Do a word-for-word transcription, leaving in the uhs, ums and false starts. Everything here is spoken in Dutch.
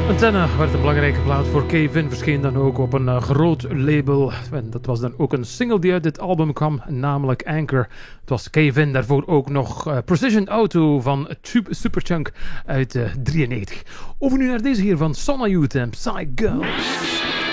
Antenna werd een belangrijke plaat voor K-Vin, verscheen dan ook op een uh, groot label. En dat was dan ook een single die uit dit album kwam, namelijk Anchor. Het was K-Vin, daarvoor ook nog uh, Precision Auto van Superchunk uit uh, drieënnegentig. Over nu naar deze hier van Sonna Youth en Psy Girls.